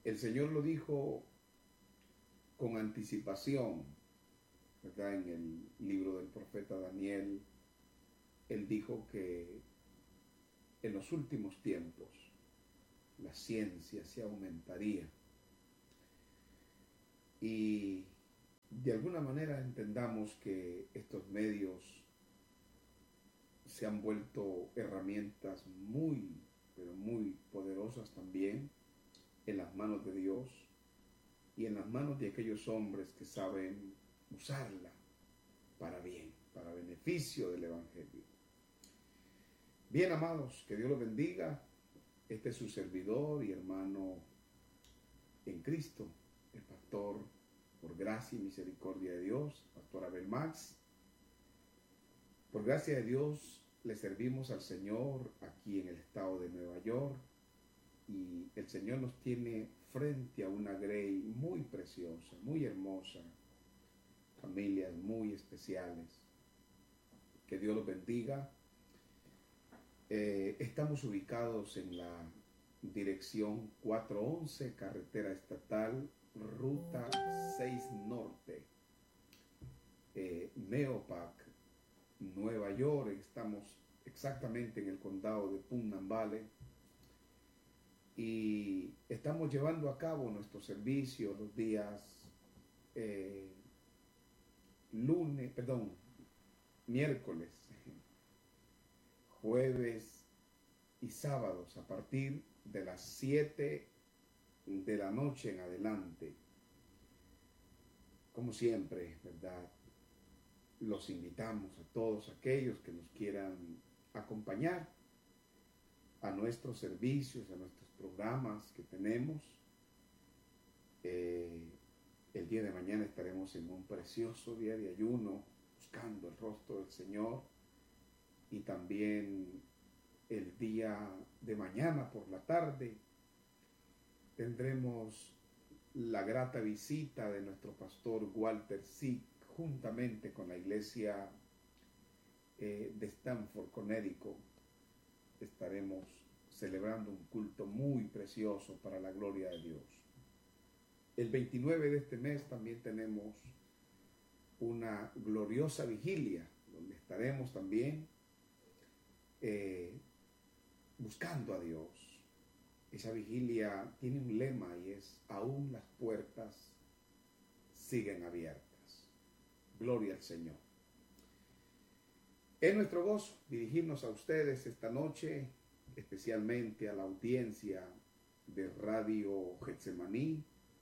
El Señor lo dijo con anticipación, ¿verdad? En el libro del profeta Daniel, Él dijo que en los últimos tiempos la ciencia se aumentaría. Y de alguna manera entendamos que estos medios se han vuelto herramientas muy, pero muy poderosas también en las manos de Dios y en las manos de aquellos hombres que saben usarla para bien, para beneficio del Evangelio. Bien, amados, que Dios los bendiga. Este es su servidor y hermano en Cristo, el pastor, por gracia y misericordia de Dios, pastor Abel Max. Por gracia de Dios le servimos al Señor aquí en el estado de Nueva York y el Señor nos tiene frente a una grey muy preciosa, muy hermosa, familias muy especiales. Que Dios los bendiga. Estamos ubicados en la dirección 411, carretera estatal, ruta 6 Norte, Meopac, Nueva York. Estamos exactamente en el condado de Putnam Valley y estamos llevando a cabo nuestro servicio los días miércoles, jueves y sábados a partir de las 7 de la noche en adelante. Como siempre, ¿verdad? Los invitamos a todos aquellos que nos quieran acompañar a nuestros servicios, a nuestros programas que tenemos. El día de mañana estaremos en un precioso día de ayuno, buscando el rostro del Señor. Y también el día de mañana por la tarde tendremos la grata visita de nuestro pastor Walter Sick, juntamente con la iglesia de Stamford, Connecticut. Estaremos celebrando un culto muy precioso para la gloria de Dios. El 29 de este mes también tenemos una gloriosa vigilia, donde estaremos también buscando a Dios. Esa vigilia tiene un lema y es: aún las puertas siguen abiertas. Gloria al Señor. Es nuestro gozo dirigirnos a ustedes esta noche, especialmente a la audiencia de Radio Getsemaní,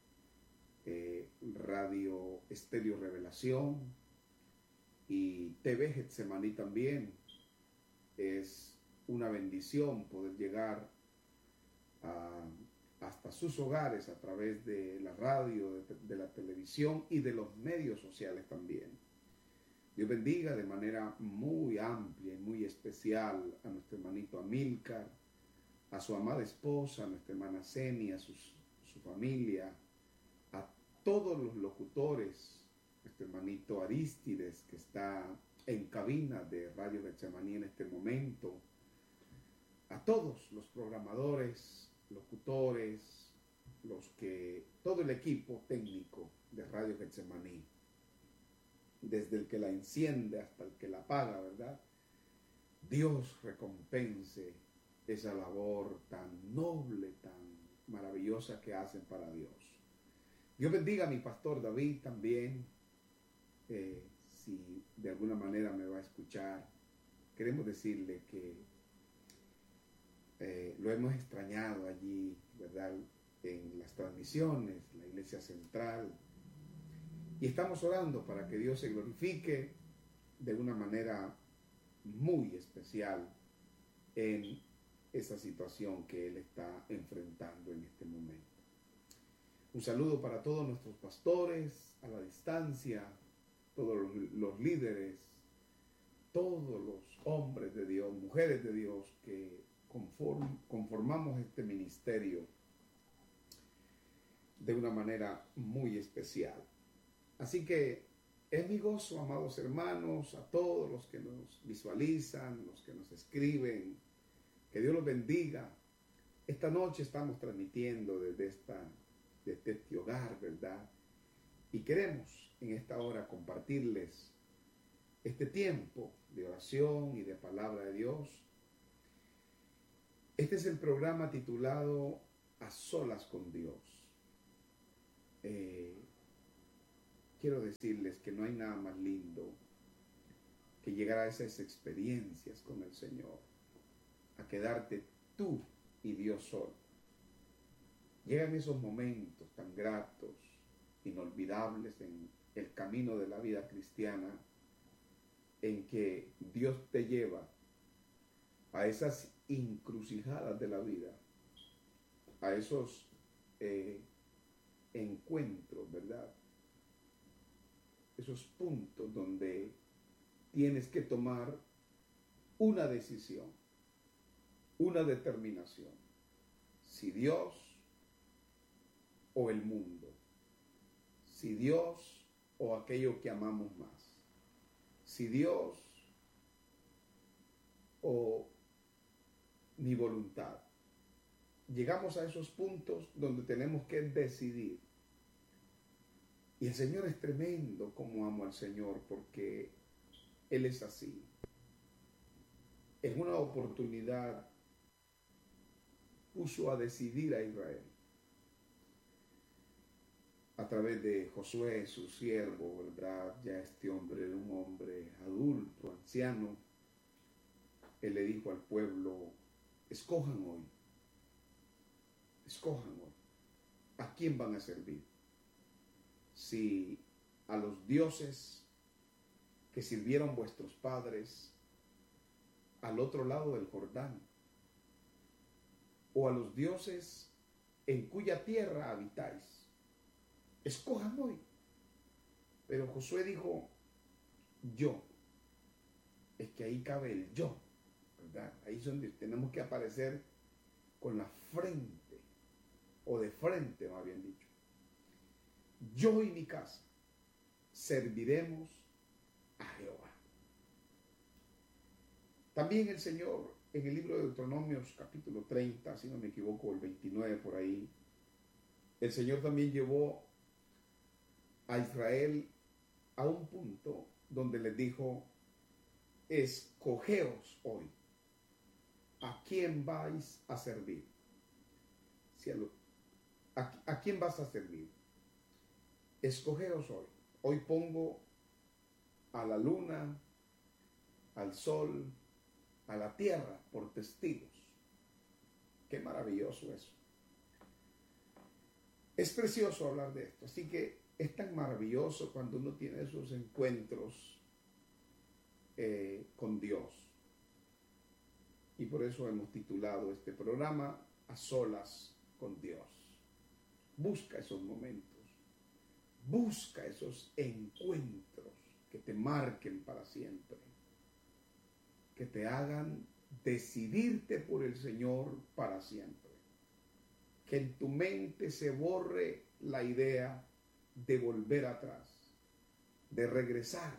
Radio Estéreo Revelación y TV Getsemaní también. Es una bendición poder llegar hasta sus hogares a través de la radio, de la televisión y de los medios sociales también. Dios bendiga de manera muy amplia y muy especial a nuestro hermanito Amílcar, a su amada esposa, a nuestra hermana Seni, a su familia, a todos los locutores, nuestro hermanito Arístides, que está en cabina de Radio Getsemaní en este momento, a todos los programadores, locutores, todo el equipo técnico de Radio Getsemaní, desde el que la enciende hasta el que la apaga, ¿verdad? Dios recompense esa labor tan noble, tan maravillosa que hacen para Dios. Dios bendiga a mi pastor David también. Si de alguna manera me va a escuchar, queremos decirle que lo hemos extrañado allí, ¿verdad? En las transmisiones, la iglesia central. Y estamos orando para que Dios se glorifique de una manera muy especial en esa situación que él está enfrentando en este momento. Un saludo para todos nuestros pastores a la distancia, todos los líderes, todos los hombres de Dios, mujeres de Dios que conformamos este ministerio de una manera muy especial. Así que es mi gozo, amados hermanos, a todos los que nos visualizan, los que nos escriben, que Dios los bendiga. Esta noche estamos transmitiendo desde esta desde este hogar, ¿verdad? Y queremos en esta hora compartirles este tiempo de oración y de palabra de Dios. Este es el programa titulado A Solas con Dios. Quiero decirles que no hay nada más lindo que llegar a esas experiencias con el Señor, a quedarte tú y Dios solo. Llegan esos momentos tan gratos, inolvidables en el camino de la vida cristiana, en que Dios te lleva a esas encrucijadas de la vida, a esos encuentros, ¿verdad? Esos puntos donde tienes que tomar una decisión, una determinación. Si Dios o el mundo, si Dios o aquello que amamos más, si Dios o mi voluntad. Llegamos a esos puntos donde tenemos que decidir. Y el Señor es tremendo como amo al Señor, porque Él es así. En una oportunidad puso a decidir a Israel a través de Josué, su siervo, ¿verdad? Ya este hombre era un hombre adulto, anciano. Él le dijo al pueblo: escojan hoy, ¿a quién van a servir? Si a los dioses que sirvieron vuestros padres al otro lado del Jordán, o a los dioses en cuya tierra habitáis. Escojan hoy. Pero Josué dijo: yo. Es que ahí cabe el yo, ¿verdad? Ahí es donde tenemos que aparecer con la frente, o de frente más bien dicho. Yo y mi casa serviremos a Jehová. También el Señor, en el libro de Deuteronomios capítulo 30, si no me equivoco, el 29 por ahí, el Señor también llevó a Israel a un punto donde les dijo: escogeos hoy a quién vais a servir. ¿A quién vas a servir? Escogeos hoy. Hoy pongo a la luna, al sol, a la tierra por testigos. Qué maravilloso eso. Es precioso hablar de esto. Así que es tan maravilloso cuando uno tiene esos encuentros con Dios. Y por eso hemos titulado este programa A Solas con Dios. Busca esos momentos. Busca esos encuentros que te marquen para siempre, que te hagan decidirte por el Señor para siempre, que en tu mente se borre la idea de volver atrás, de regresar,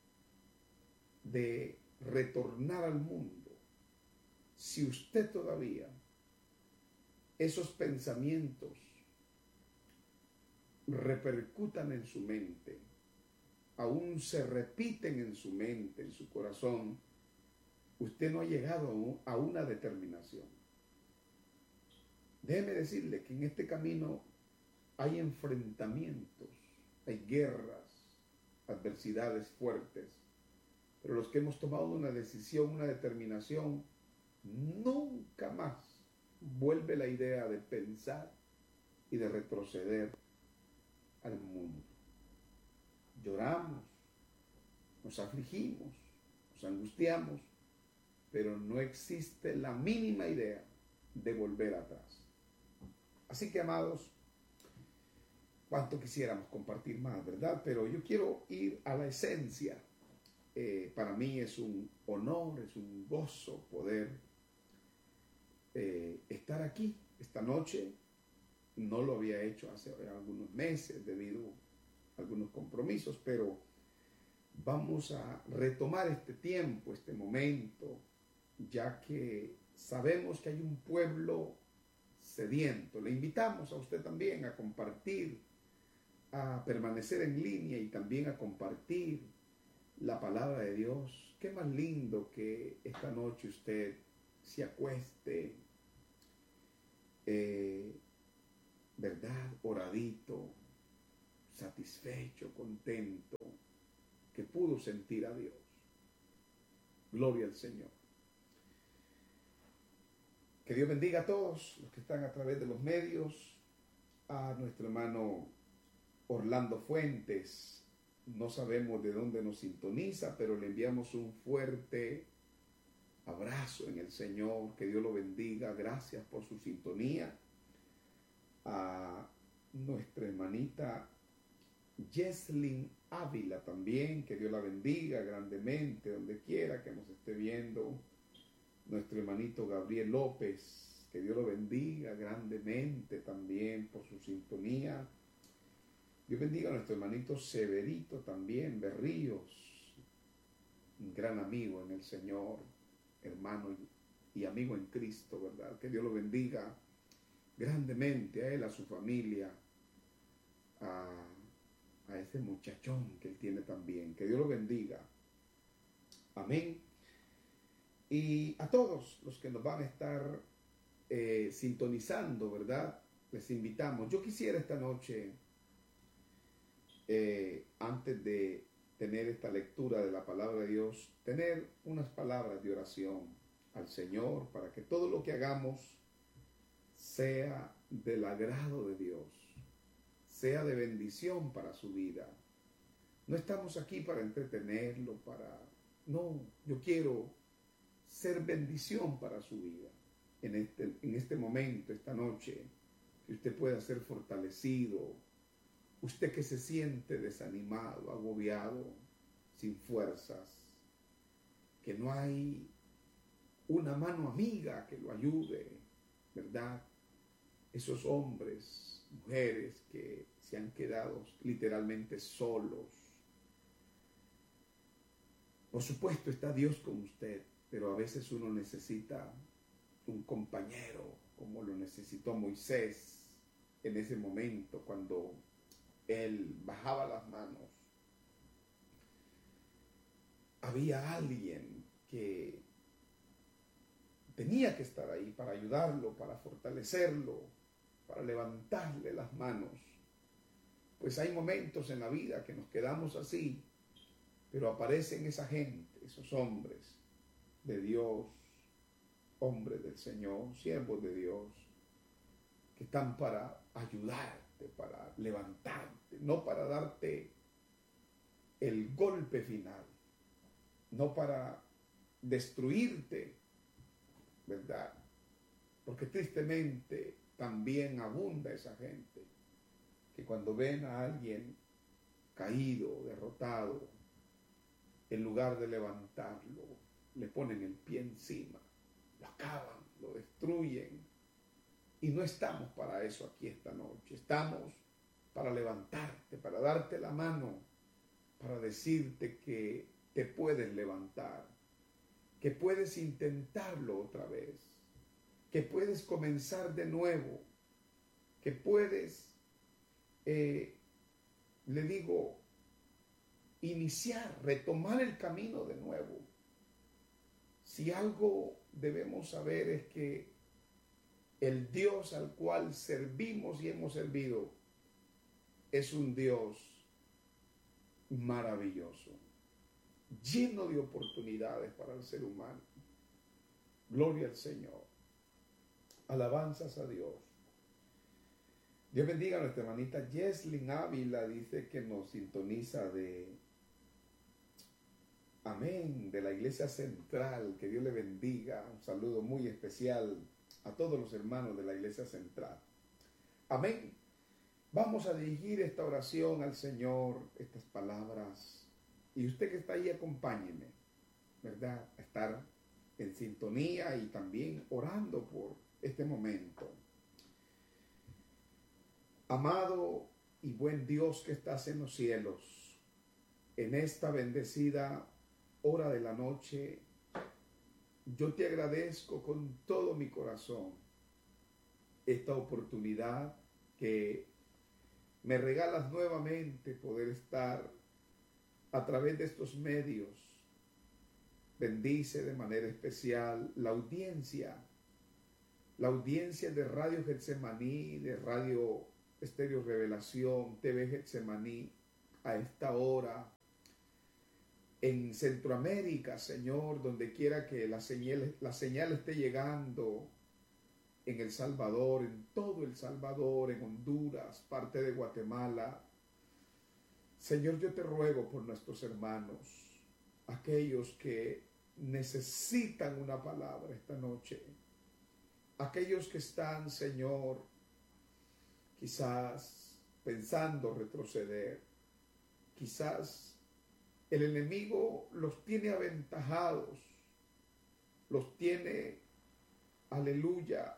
de retornar al mundo. Si usted todavía esos pensamientos repercutan en su mente, aún se repiten en su mente, en su corazón, usted no ha llegado a una determinación. Déjeme decirle que en este camino hay enfrentamientos, hay guerras, adversidades fuertes, pero los que hemos tomado una decisión, una determinación, nunca más vuelve la idea de pensar y de retroceder al mundo. Lloramos, nos afligimos, nos angustiamos, pero no existe la mínima idea de volver atrás. Así que, amados, cuánto quisiéramos compartir más, ¿verdad? Pero yo quiero ir a la esencia. Para mí es un honor, es un gozo poder estar aquí esta noche. No lo había hecho hace algunos meses debido a algunos compromisos, pero vamos a retomar este tiempo, este momento, ya que sabemos que hay un pueblo sediento. Le invitamos a usted también a compartir, a permanecer en línea y también a compartir la palabra de Dios. Qué más lindo que esta noche usted se acueste, ¿verdad? Oradito, satisfecho, contento, que pudo sentir a Dios. Gloria al Señor. Que Dios bendiga a todos los que están a través de los medios, a nuestro hermano Orlando Fuentes. No sabemos de dónde nos sintoniza, pero le enviamos un fuerte abrazo en el Señor. Que Dios lo bendiga. Gracias por su sintonía. A nuestra hermanita Jesslyn Ávila también, que Dios la bendiga grandemente donde quiera que nos esté viendo. Nuestro hermanito Gabriel López, que Dios lo bendiga grandemente también por su sintonía. Dios bendiga a nuestro hermanito Severito también, Berríos, un gran amigo en el Señor, hermano y amigo en Cristo, ¿verdad? Que Dios lo bendiga grandemente a él, a su familia, a ese muchachón que él tiene también. Que Dios lo bendiga. Amén. Y a todos los que nos van a estar sintonizando, ¿verdad? Les invitamos. Yo quisiera esta noche, antes de tener esta lectura de la palabra de Dios, tener unas palabras de oración al Señor para que todo lo que hagamos sea del agrado de Dios, sea de bendición para su vida. No estamos aquí para entretenerlo, no, yo quiero ser bendición para su vida. En este momento, esta noche, que usted pueda ser fortalecido, usted que se siente desanimado, agobiado, sin fuerzas, que no hay una mano amiga que lo ayude, ¿verdad? Esos hombres, mujeres que se han quedado literalmente solos. Por supuesto está Dios con usted, pero a veces uno necesita un compañero, como lo necesitó Moisés en ese momento cuando él bajaba las manos. Había alguien que tenía que estar ahí para ayudarlo, para fortalecerlo, para levantarle las manos. Pues hay momentos en la vida que nos quedamos así, pero aparecen esa gente, esos hombres de Dios, hombres del Señor, siervos de Dios, que están para ayudarte, para levantarte, no para darte el golpe final, no para destruirte, ¿verdad? Porque tristemente también abunda esa gente que cuando ven a alguien caído, derrotado, en lugar de levantarlo, le ponen el pie encima, lo acaban, lo destruyen. Y no estamos para eso aquí esta noche. Estamos para levantarte, para darte la mano, para decirte que te puedes levantar, que puedes intentarlo otra vez, que puedes comenzar de nuevo, que puedes, le digo, iniciar, retomar el camino de nuevo. Si algo debemos saber es que el Dios al cual servimos y hemos servido es un Dios maravilloso, lleno de oportunidades para el ser humano. Gloria al Señor. Alabanzas a Dios. Dios bendiga a nuestra hermanita Jesslyn Ávila, dice que nos sintoniza de la Iglesia Central. Que Dios le bendiga. Un saludo muy especial a todos los hermanos de la Iglesia Central. Amén. Vamos a dirigir esta oración al Señor, estas palabras. Y usted que está ahí, acompáñeme, ¿verdad? A estar en sintonía y también orando por este momento. Amado y buen Dios que estás en los cielos, en esta bendecida hora de la noche, yo te agradezco con todo mi corazón esta oportunidad que me regalas nuevamente poder estar a través de estos medios. Bendice de manera especial la audiencia de Radio Getsemaní, de Radio Estéreo Revelación, TV Getsemaní, a esta hora, en Centroamérica, Señor, donde quiera que la señal esté llegando, en El Salvador, en todo El Salvador, en Honduras, parte de Guatemala. Señor, yo te ruego por nuestros hermanos, aquellos que necesitan una palabra esta noche, aquellos que están, Señor, quizás pensando retroceder, quizás el enemigo los tiene aventajados, los tiene, aleluya,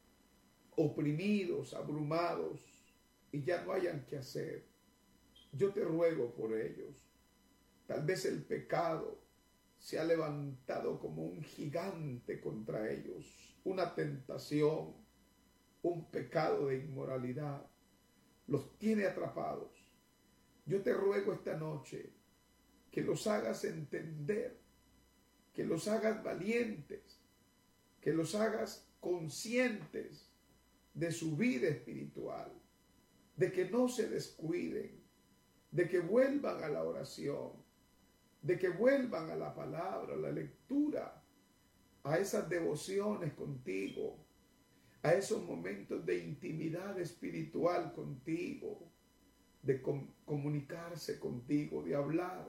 oprimidos, abrumados, y ya no hayan qué hacer. Yo te ruego por ellos. Tal vez el pecado se ha levantado como un gigante contra ellos, una tentación, un pecado de inmoralidad, los tiene atrapados. Yo te ruego esta noche que los hagas entender, que los hagas valientes, que los hagas conscientes de su vida espiritual, de que no se descuiden, de que vuelvan a la oración, de que vuelvan a la palabra, a la lectura, a esas devociones contigo, a esos momentos de intimidad espiritual contigo, de comunicarse contigo, de hablar.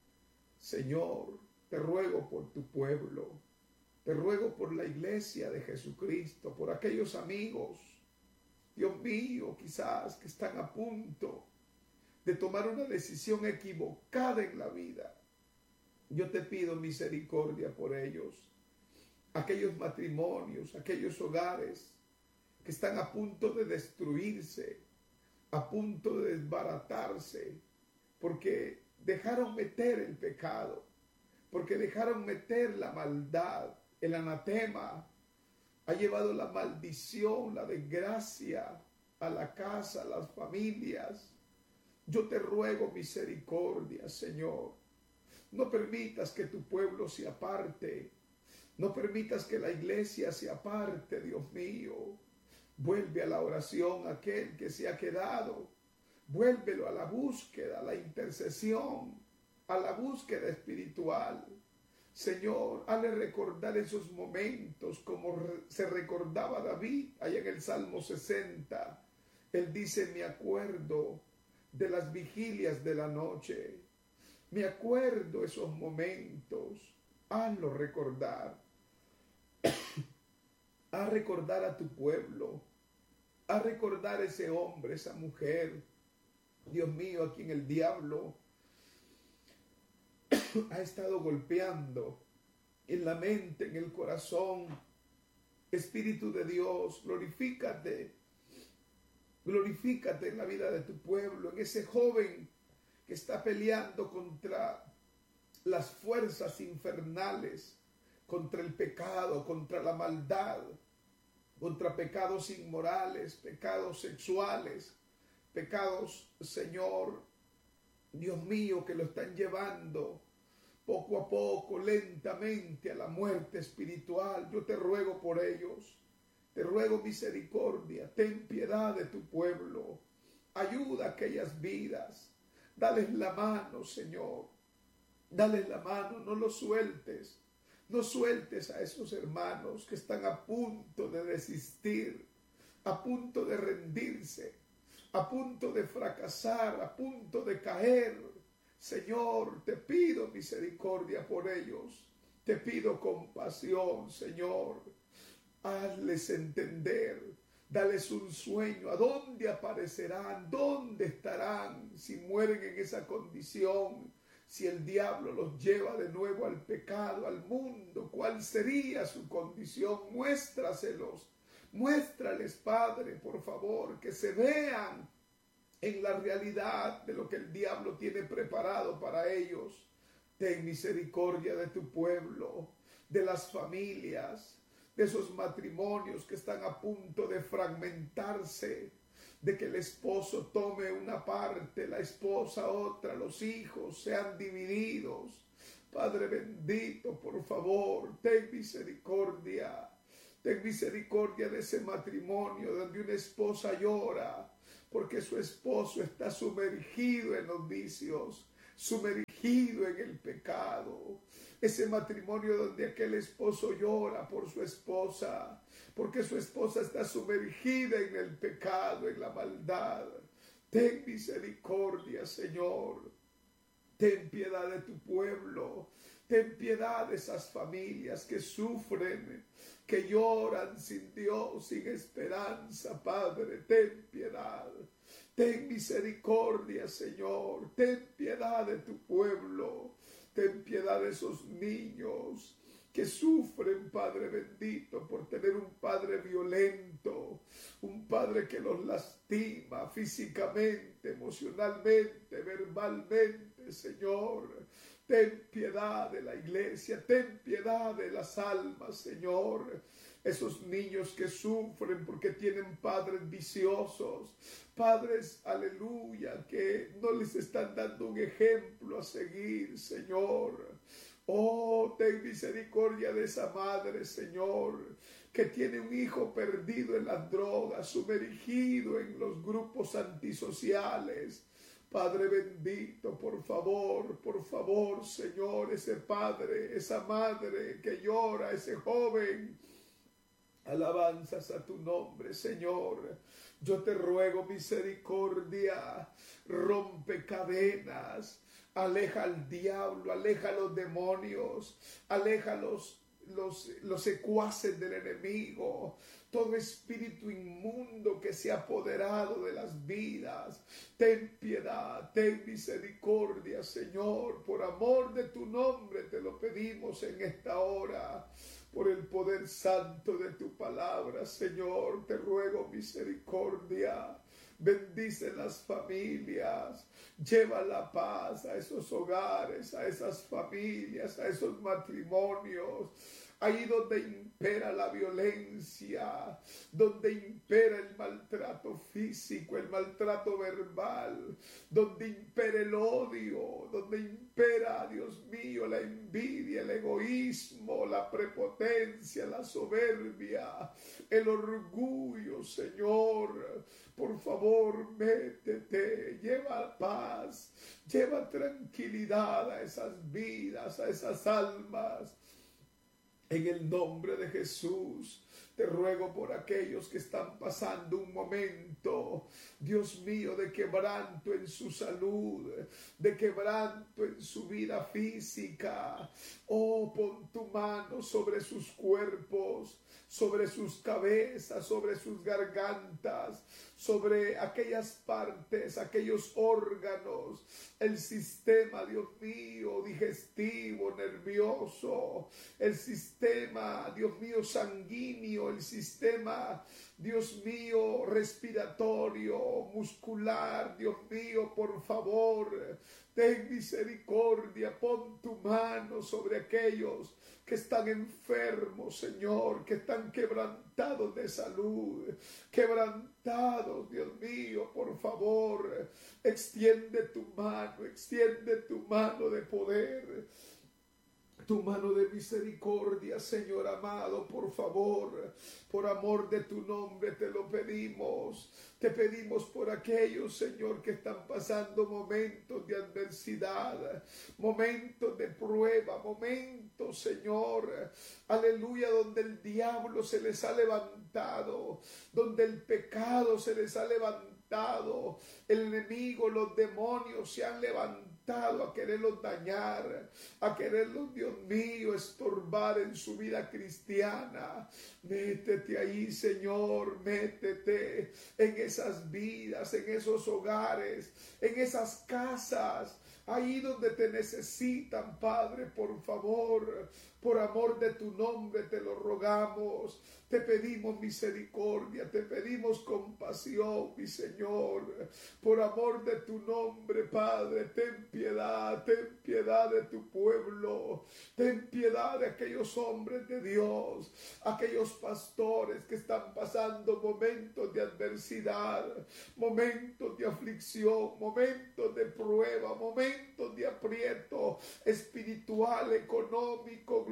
Señor, te ruego por tu pueblo, te ruego por la iglesia de Jesucristo, por aquellos amigos, Dios mío, quizás que están a punto de tomar una decisión equivocada en la vida. Yo te pido misericordia por ellos, aquellos matrimonios, aquellos hogares que están a punto de destruirse, a punto de desbaratarse, porque dejaron meter el pecado, porque dejaron meter la maldad, el anatema, ha llevado la maldición, la desgracia a la casa, a las familias. Yo te ruego misericordia, Señor. No permitas que tu pueblo se aparte. No permitas que la iglesia se aparte, Dios mío. Vuelve a la oración aquel que se ha quedado. Vuélvelo a la búsqueda, a la intercesión, a la búsqueda espiritual. Señor, hazle recordar esos momentos como se recordaba David allá en el Salmo 60. Él dice, me acuerdo de las vigilias de la noche. Me acuerdo esos momentos. Hazlo recordar. Haz recordar a tu pueblo. Haz recordar ese hombre, esa mujer. Dios mío, a quien el diablo ha estado golpeando en la mente, en el corazón. Espíritu de Dios, glorifícate. Glorifícate en la vida de tu pueblo, en ese joven que está peleando contra las fuerzas infernales, contra el pecado, contra la maldad, contra pecados inmorales, pecados sexuales, pecados, Señor, Dios mío, que lo están llevando poco a poco, lentamente a la muerte espiritual. Yo te ruego por ellos. Te ruego misericordia, ten piedad de tu pueblo, ayuda a aquellas vidas, dales la mano, Señor, dales la mano, no los sueltes, no sueltes a esos hermanos que están a punto de desistir, a punto de rendirse, a punto de fracasar, a punto de caer. Señor, te pido misericordia por ellos, te pido compasión, Señor. Hazles entender, dales un sueño, a dónde aparecerán, dónde estarán si mueren en esa condición, si el diablo los lleva de nuevo al pecado, al mundo, cuál sería su condición. Muéstraselos, muéstrales, Padre, por favor, que se vean en la realidad de lo que el diablo tiene preparado para ellos. Ten misericordia de tu pueblo, de las familias, de esos matrimonios que están a punto de fragmentarse, de que el esposo tome una parte, la esposa otra, los hijos sean divididos. Padre bendito, por favor, ten misericordia. Ten misericordia de ese matrimonio donde una esposa llora porque su esposo está sumergido en los vicios, sumergido en el pecado. Ese matrimonio donde aquel esposo llora por su esposa, porque su esposa está sumergida en el pecado, en la maldad. Ten misericordia, Señor. Ten piedad de tu pueblo. Ten piedad de esas familias que sufren, que lloran sin Dios, sin esperanza, Padre. Ten piedad. Ten misericordia, Señor. Ten piedad de tu pueblo. Ten piedad de esos niños que sufren, Padre bendito, por tener un padre violento, un padre que los lastima físicamente, emocionalmente, verbalmente, Señor. Ten piedad de la iglesia, ten piedad de las almas, Señor. Esos niños que sufren porque tienen padres viciosos, padres, aleluya, que no les están dando un ejemplo a seguir, Señor. Oh, ten misericordia de esa madre, Señor, que tiene un hijo perdido en las drogas, sumergido en los grupos antisociales. Padre bendito, por favor, Señor, ese padre, esa madre que llora, ese joven. Alabanzas a tu nombre, Señor. Yo te ruego misericordia, rompe cadenas, aleja al diablo, aleja a los demonios, aleja los secuaces del enemigo, todo espíritu inmundo que se ha apoderado de las vidas. Ten piedad, ten misericordia, Señor, por amor de tu nombre te lo pedimos en esta hora. Por el poder santo de tu palabra, Señor, te ruego misericordia. Bendice las familias, lleva la paz a esos hogares, a esas familias, a esos matrimonios. Ahí donde impera la violencia, donde impera el maltrato físico, el maltrato verbal, donde impera el odio, donde impera, Dios mío, la envidia, el egoísmo, la prepotencia, la soberbia, el orgullo, Señor. Por favor, métete, lleva paz, lleva tranquilidad a esas vidas, a esas almas. En el nombre de Jesús, te ruego por aquellos que están pasando un momento, Dios mío, de quebranto en su salud, de quebranto en su vida física. Oh, pon tu mano sobre sus cuerpos, sobre sus cabezas, sobre sus gargantas, sobre aquellas partes, aquellos órganos, el sistema, Dios mío, digestivo, nervioso, el sistema, Dios mío, sanguíneo, el sistema, Dios mío, respiratorio, muscular. Dios mío, por favor, ten misericordia, pon tu mano sobre aquellos que están enfermos, Señor, que están quebrantados de salud, quebrantados, Dios mío, por favor, extiende tu mano de poder, tu mano de misericordia, Señor amado, por favor, por amor de tu nombre te lo pedimos. Te pedimos por aquellos, Señor, que están pasando momentos de adversidad, momentos de prueba, momentos, Señor, aleluya, donde el diablo se les ha levantado, donde el pecado se les ha levantado, el enemigo, los demonios se han levantado a quererlos dañar, a quererlos, Dios mío, estorbar en su vida cristiana. Métete ahí, Señor, métete en esas vidas, en esos hogares, en esas casas. ahí donde te necesitan, Padre, por favor, por amor de tu nombre te lo rogamos. Te pedimos misericordia, te pedimos compasión, mi Señor. Por amor de tu nombre, Padre, ten piedad de tu pueblo. Ten piedad de aquellos hombres de Dios, aquellos pastores que están pasando momentos de adversidad, momentos de aflicción, momentos de prueba, momentos de aprieto espiritual, económico.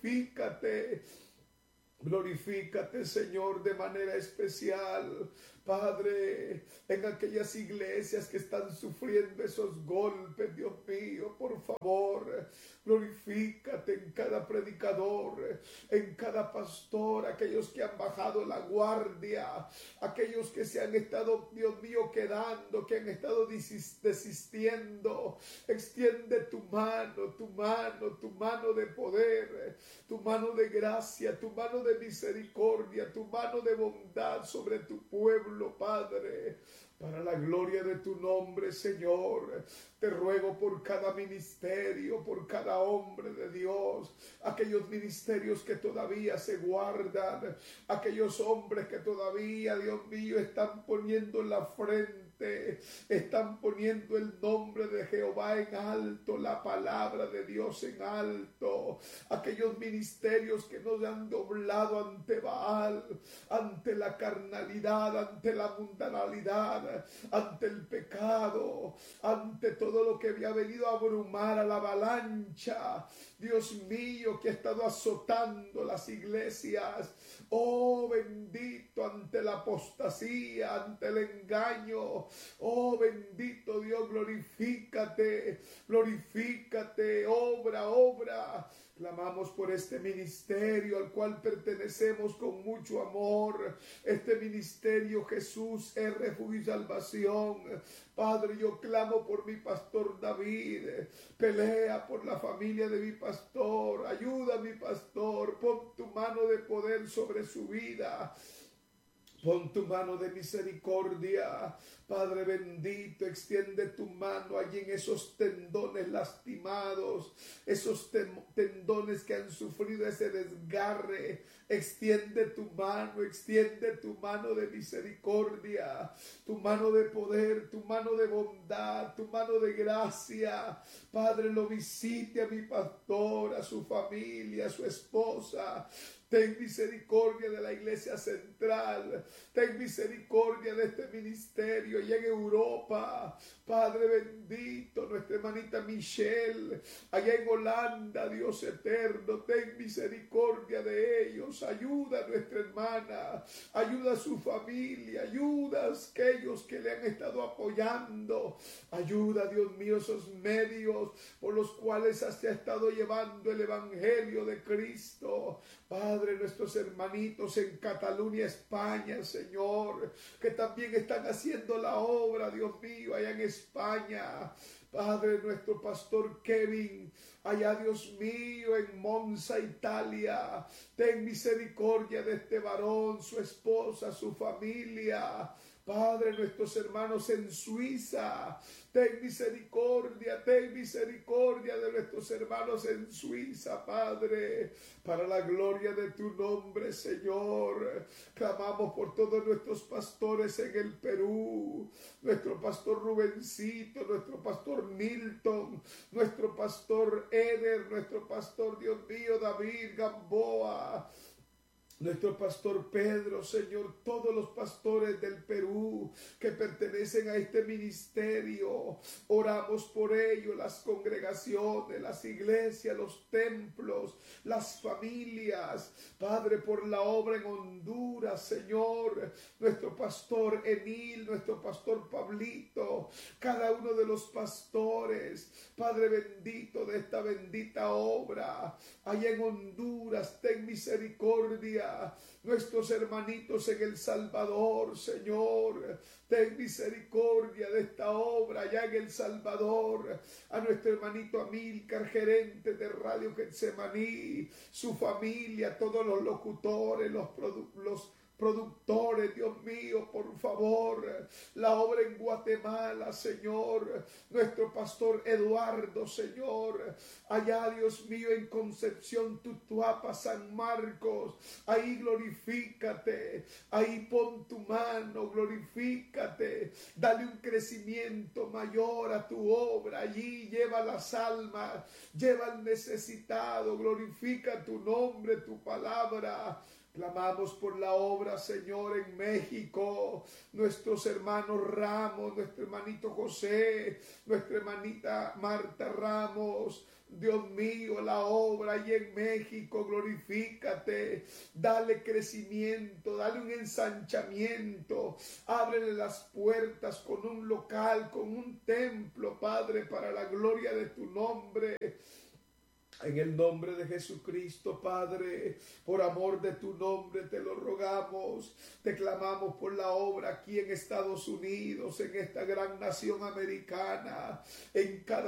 Glorifícate, Señor, de manera especial, Padre, en aquellas iglesias que están sufriendo esos golpes, Dios mío, por favor, glorifícate en cada predicador, en cada pastor, aquellos que han bajado la guardia, aquellos que se han estado, Dios mío, quedando, que han estado desistiendo. Extiende tu mano de poder, tu mano de gracia, tu mano de misericordia, tu mano de bondad sobre tu pueblo, Padre, para la gloria de tu nombre, Señor. Te ruego por cada ministerio, por cada hombre de Dios, aquellos ministerios que todavía se guardan, aquellos hombres que todavía, Dios mío, están poniendo en la frente, están poniendo el nombre de Jehová en alto, la palabra de Dios en alto, aquellos ministerios que no se han doblado ante Baal, ante la carnalidad, ante la mundanalidad, ante el pecado, ante todo lo que había venido a abrumar a la avalancha, Dios mío, que ha estado azotando las iglesias. Oh, bendito, ante la apostasía, ante el engaño. Oh, bendito Dios, glorifícate, obra. Clamamos por este ministerio al cual pertenecemos con mucho amor. Este ministerio, Jesús, es refugio y salvación. Padre, yo clamo por mi pastor David. Pelea por la familia de mi pastor. Ayuda a mi pastor. Pon tu mano de poder sobre su vida. Pon tu mano de misericordia, Padre bendito, extiende tu mano allí en esos tendones lastimados, esos tendones que han sufrido ese desgarre. Extiende tu mano de misericordia, tu mano de poder, tu mano de bondad, tu mano de gracia. Padre, lo visite a mi pastor, a su familia, a su esposa. Ten misericordia de la iglesia central. Ten misericordia de este ministerio allá en Europa. Padre bendito, nuestra hermanita Michelle, allá en Holanda, Dios eterno, ten misericordia de ellos. Ayuda a nuestra hermana, ayuda a su familia, ayuda a aquellos que le han estado apoyando. Ayuda, Dios mío, esos medios por los cuales se ha estado llevando el evangelio de Cristo. Padre, nuestros hermanitos en Cataluña, España, Señor, que también están haciendo la obra, Dios mío, allá en España. Padre, nuestro pastor Kevin, allá, Dios mío, en Monza, Italia. Ten misericordia de este varón, su esposa, su familia. Padre, nuestros hermanos en Suiza, ten misericordia de nuestros hermanos en Suiza, Padre, para la gloria de tu nombre, Señor. Clamamos por todos nuestros pastores en el Perú, nuestro pastor Rubencito, nuestro pastor Milton, nuestro pastor Eder, nuestro pastor, Dios mío, David Gamboa, nuestro pastor Pedro, Señor, todos los pastores del Perú que pertenecen a este ministerio, oramos por ellos, las congregaciones, las iglesias, los templos, las familias, Padre, por la obra en Honduras, Señor, nuestro pastor Emil, nuestro pastor Pablito, cada uno de los pastores, Padre bendito de esta bendita obra, allá en Honduras, ten misericordia. Nuestros hermanitos en El Salvador, Señor, ten misericordia de esta obra allá en El Salvador. A nuestro hermanito Amílcar, gerente de Radio Getsemaní, su familia, todos los locutores, los productores, Dios mío, por favor, la obra en Guatemala, Señor, nuestro pastor Eduardo, Señor, allá, Dios mío, en Concepción, Tutuapa, San Marcos, ahí glorifícate, ahí pon tu mano, glorifícate, dale un crecimiento mayor a tu obra, allí lleva las almas, lleva al necesitado, glorifica tu nombre, tu palabra. Clamamos por la obra, Señor, en México, nuestros hermanos Ramos, nuestro hermanito José, nuestra hermanita Marta Ramos. Dios mío, la obra ahí en México, glorifícate, dale crecimiento, dale un ensanchamiento, ábrele las puertas con un local, con un templo, Padre, para la gloria de tu nombre. En el nombre de Jesucristo, Padre, por amor de tu nombre te lo rogamos, te clamamos por la obra aquí en Estados Unidos, en esta gran nación americana, en cada